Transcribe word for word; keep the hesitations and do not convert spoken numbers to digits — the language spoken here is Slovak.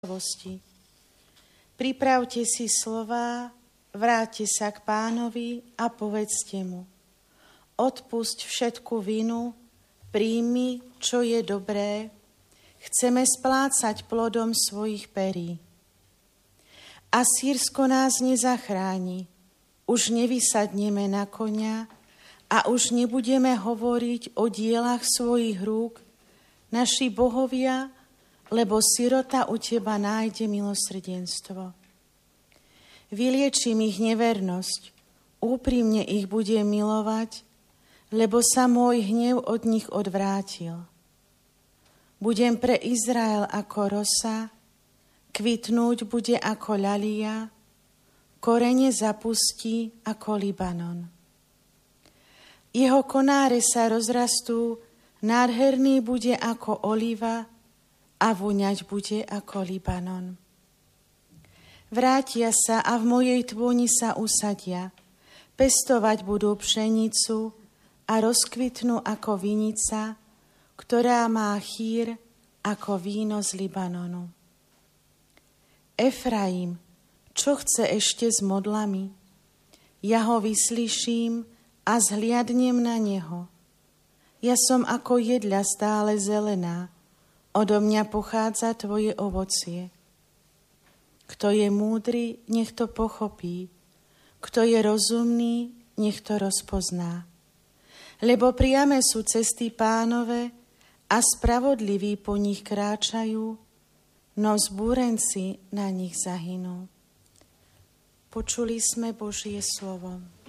Pripravte si slová, vráťte sa k Pánovi a povedzte mu: Odpusť všetku vinu, príjmi, čo je dobré, chceme splácať plodom svojich perí. Asýrsko nás nezachráni, už nevysadneme na koňa a už nebudeme hovoriť o dielach svojich rúk, naši bohovia, lebo sirota u teba nájde milosrdenstvo. Vyliečím ich nevernosť, úprimne ich budem milovať, lebo sa môj hnev od nich odvrátil. Budem pre Izrael ako rosa, kvitnúť bude ako ľalia, korene zapustí ako Libanon. Jeho konáre sa rozrastú, nádherný bude ako oliva, a voňať bude ako Libanon. Vrátia sa a v mojej tvoni sa usadia, pestovať budú pšenicu a rozkvitnú ako vinica, ktorá má chýr ako víno z Libanonu. Efraim, čo chce ešte s modlami? Ja ho vyslyším a zhliadnem na neho. Ja som ako jedľa stále zelená, odo mňa pochádza tvoje ovocie. Kto je múdry, nech to pochopí. Kto je rozumný, nech to rozpozná. Lebo priame sú cesty Pánove a spravodliví po nich kráčajú, no zbúrenci na nich zahynú. Počuli sme Božie slovo.